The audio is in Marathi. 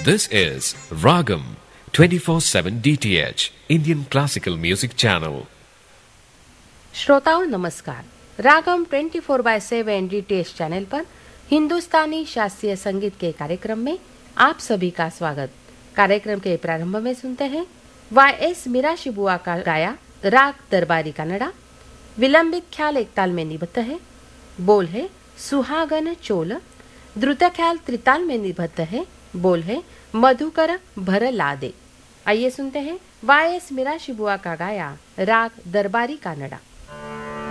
This is Ragam 24/7 DTH Indian Classical Music Channel. श्रोताओं नमस्कार। रागम 24/7 DTH चैनल पर हिंदुस्तानी शास्त्रीय संगीत के कार्यक्रम में आप सभी का स्वागत। कार्यक्रम के प्रारंभ में सुनते हैं YS मीराशिबुआ का गाया राग दरबारी कन्नड़ा। विलंबित ख्याल एक ताल में निबद्ध है। बोल है सुहागन चोल। द्रुत ख्याल त्रिताल में निबद्ध है। बोल है मधुकर भर लादे। आइए सुनते हैं YS मीराशिबुआ का गाया राग दरबारी कन्नड़ा।